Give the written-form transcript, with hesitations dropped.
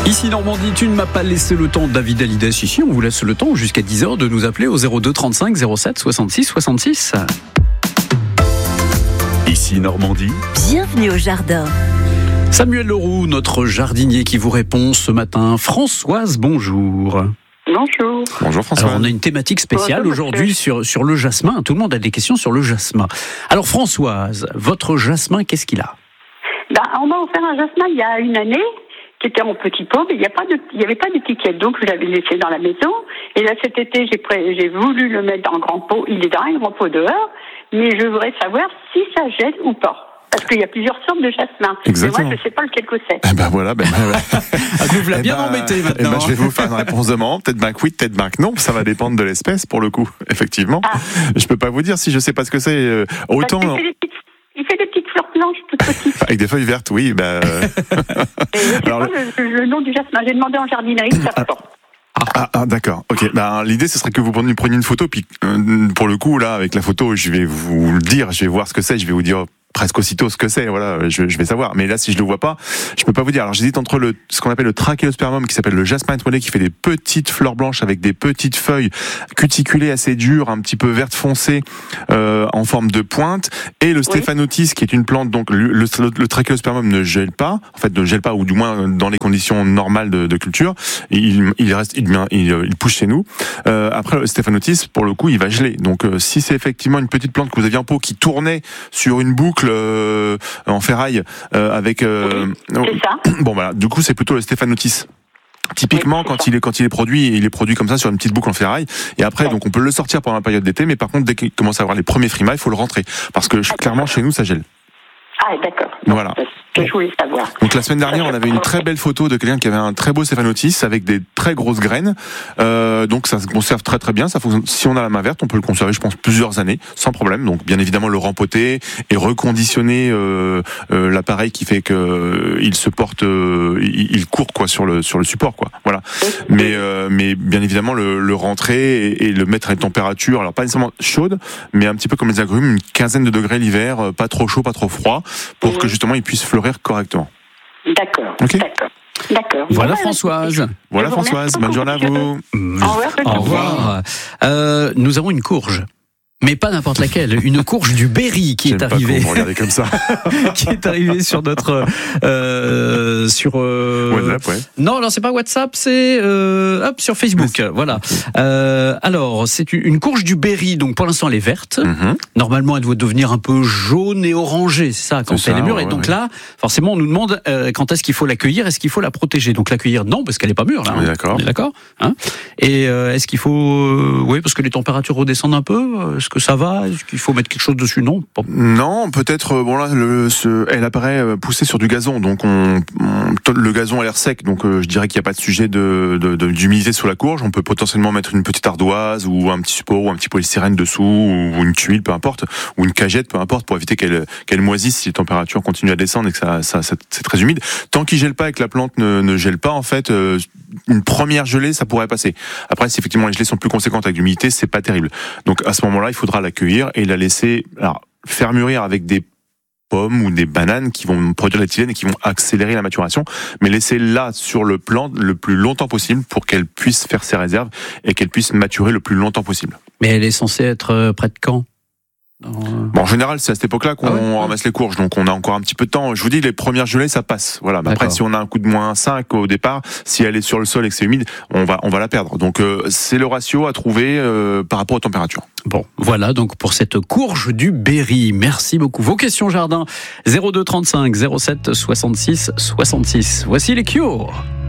Ici Normandie, tu ne m'as pas laissé le temps, David Hallyday. Ici, on vous laisse le temps jusqu'à 10h de nous appeler au 02 35 07 66 66. Ici Normandie. Bienvenue au jardin. Samuel Leroux, notre jardinier qui vous répond ce matin. Françoise, bonjour. Bonjour. Bonjour François. Alors on a une thématique spéciale Bonjour, aujourd'hui sur le jasmin. Tout le monde a des questions sur le jasmin. Alors Françoise, votre jasmin, qu'est-ce qu'il a ? On m'a offert un jasmin il y a une année, qui était en petit pot, mais il n'y avait pas d'étiquette, donc je l'avais laissé dans la maison. Et là cet été, j'ai voulu le mettre dans un grand pot. Il est dans un grand pot dehors, mais je voudrais savoir si ça gèle ou pas. Parce qu'il y a plusieurs sortes de jasmin. Exactement. Mais moi, je ne sais pas lequel que c'est. Voilà. Vous l'avez bien embêté maintenant. Je vais vous faire une réponse de moment. Peut-être que oui, peut-être que non. Ça va dépendre de l'espèce pour le coup. Effectivement. Je peux pas vous dire si je sais pas ce que c'est. Autant. Il fait des petites fleurs blanches toutes petites. Avec des feuilles vertes, oui. Et je sais pas le nom du jasmin. J'ai demandé en jardinerie, ça porte. D'accord. Ok. L'idée, ce serait que vous preniez une photo, puis pour le coup, là, avec la photo, je vais vous le dire, je vais voir ce que c'est, je vais vous dire presque aussitôt ce que c'est, voilà, je vais savoir. Mais là, si je le vois pas, je peux pas vous dire. Alors, j'hésite entre ce qu'on appelle le Trachéospermum, qui s'appelle le jasmin étoilé, qui fait des petites fleurs blanches avec des petites feuilles cuticulées assez dures, un petit peu verte foncée, en forme de pointe, et le Stephanotis, qui est une plante, donc le Trachéospermum ne gèle pas, ou du moins dans les conditions normales de culture. Il pousse chez nous. Après, le Stephanotis, pour le coup, il va geler. Donc, si c'est effectivement une petite plante que vous aviez en pot qui tournait sur une boucle en ferraille avec c'est ça. Bon voilà, du coup c'est plutôt le Stephanotis. Typiquement, quand il est produit, il est produit comme ça sur une petite boucle en ferraille. Et après, donc on peut le sortir pendant la période d'été, mais par contre dès qu'il commence à avoir les premiers frimas, il faut le rentrer parce que clairement chez nous ça gèle. Ah d'accord. Voilà. C'est ce que je voulais savoir. Donc la semaine dernière, on avait une très belle photo de quelqu'un qui avait un très beau Stephanotis avec des très grosses graines. Donc ça se conserve très très bien. Ça fonctionne. Si on a la main verte, on peut le conserver, je pense, plusieurs années sans problème. Donc bien évidemment le rempoter et reconditionner l'appareil qui fait que il se porte, il court quoi sur le support quoi. Voilà. Mais bien évidemment le rentrer et le mettre à une température, alors pas nécessairement chaude, mais un petit peu comme les agrumes, une quinzaine de degrés l'hiver, pas trop chaud, pas trop froid, pour que justement il puisse fleurir correctement. D'accord. Okay. D'accord. Voilà Françoise. Voilà Françoise, bonne journée à vous. Au revoir. Nous avons une courge. Mais pas n'importe laquelle, une courge du Berry qui est arrivée. J'aime pas qu'on me regarde comme ça. Qui est arrivée sur notre WhatsApp, ouais. Non, alors c'est pas WhatsApp, c'est sur Facebook. Voilà. Alors c'est une courge du Berry, donc pour l'instant elle est verte. Normalement elle doit devenir un peu jaune et orangée, c'est ça quand elle est mûre. Et donc là, forcément, on nous demande quand est-ce qu'il faut l'accueillir, est-ce qu'il faut la protéger. Donc l'accueillir, non, parce qu'elle est pas mûre là. On est d'accord. On est d'accord. Et est-ce qu'il faut, oui, parce que les températures redescendent un peu. Est-ce que ça va? Est-ce qu'il faut mettre quelque chose dessus? Non. Non, peut-être. Bon là, elle apparaît poussée sur du gazon, donc le gazon a l'air sec, donc je dirais qu'il n'y a pas de sujet d'humidité sous la courge. On peut potentiellement mettre une petite ardoise ou un petit support ou un petit polystyrène dessous ou une tuile, peu importe, ou une cagette, peu importe, pour éviter qu'elle moisisse si les températures continuent à descendre et que c'est très humide. Tant qu'il gèle pas et que la plante ne gèle pas, en fait, une première gelée, ça pourrait passer. Après, si effectivement les gelées sont plus conséquentes avec l'humidité, c'est pas terrible. Donc à ce moment-là, il faudra l'accueillir et la laisser faire mûrir avec des pommes ou des bananes qui vont produire l'éthylène et qui vont accélérer la maturation, mais laisser là sur le plant le plus longtemps possible pour qu'elle puisse faire ses réserves et qu'elle puisse maturer le plus longtemps possible. Mais elle est censée être près de quand? Bon, en général, c'est à cette époque-là qu'on ramasse les courges, donc on a encore un petit peu de temps. Je vous dis, les premières gelées, ça passe. Voilà. Mais après, si on a un coup de moins 5 au départ, si elle est sur le sol et que c'est humide, on va la perdre. Donc, c'est le ratio à trouver par rapport aux températures. Bon, voilà donc pour cette courge du Berry. Merci beaucoup. Vos questions jardin 02 35 07 66 66. Voici les Cure.